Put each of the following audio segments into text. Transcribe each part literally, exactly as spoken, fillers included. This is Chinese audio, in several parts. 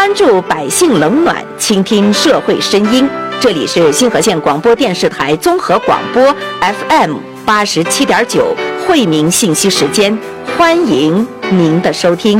关注百姓冷暖，倾听社会声音。这里是新河县广播电视台综合广播 F M 八十七点九惠民信息时间，欢迎您的收听。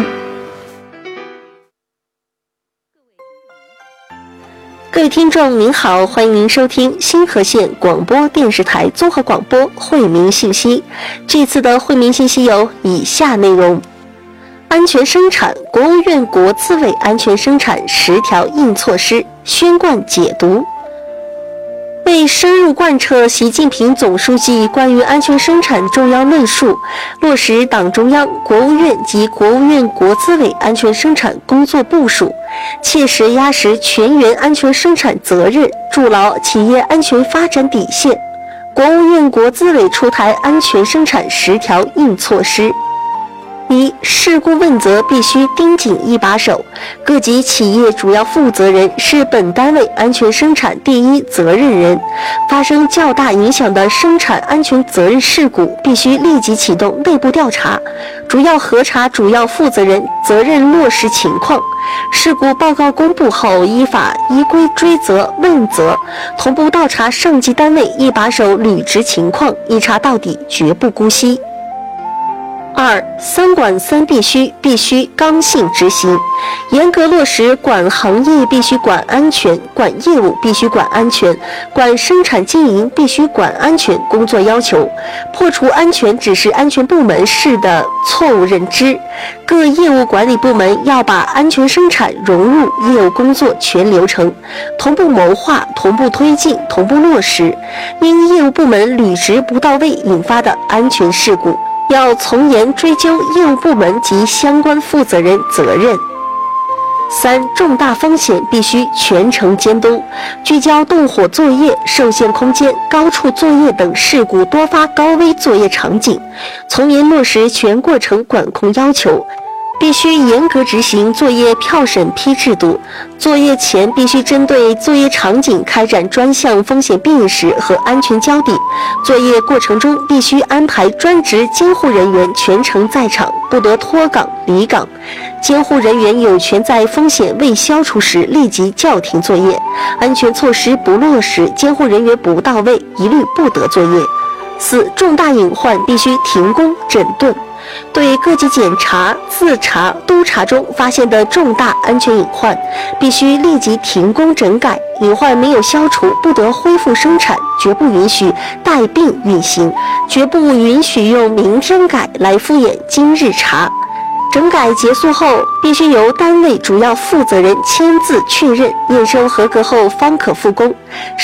各位听众您好，欢迎您收听新河县广播电视台综合广播惠民信息。这次的惠民信息有以下内容：安全生产，国务院国资委安全生产十条硬措施宣贯解读。为深入贯彻习近平总书记关于安全生产重要论述，落实党中央、国务院及国务院国资委安全生产工作部署，切实压实全员安全生产责任，筑牢企业安全发展底线，国务院国资委出台安全生产十条硬措施。一、事故问责必须盯紧一把手，各级企业主要负责人是本单位安全生产第一责任人，发生较大影响的生产安全责任事故，必须立即启动内部调查，主要核查主要负责人责任落实情况。事故报告公布后，依法依规追责问责，同步调查上级单位一把手履职情况，一查到底，绝不姑息。二、三管三必须必须刚性执行，严格落实管行业必须管安全、管业务必须管安全、管生产经营必须管安全工作要求，破除安全只是安全部门事的错误认知。各业务管理部门要把安全生产融入业务工作全流程，同步谋划、同步推进、同步落实。因业务部门履职不到位引发的安全事故，要从严追究业务部门及相关负责人责任。三、重大风险必须全程监督，聚焦动火作业、受限空间、高处作业等事故多发高危作业场景，从严落实全过程管控要求，必须严格执行作业票审批制度。作业前必须针对作业场景开展专项风险辨识和安全交底，作业过程中必须安排专职监护人员全程在场，不得脱岗离岗。监护人员有权在风险未消除时立即叫停作业，安全措施不落实，监护人员不到位，一律不得作业。四、重大隐患必须停工整顿，对各级检查、自查、督查中发现的重大安全隐患，必须立即停工整改，隐患没有消除，不得恢复生产，绝不允许带病运行，绝不允许用明天改来敷衍今日查。整改结束后，必须由单位主要负责人签字确认，验收合格后方可复工。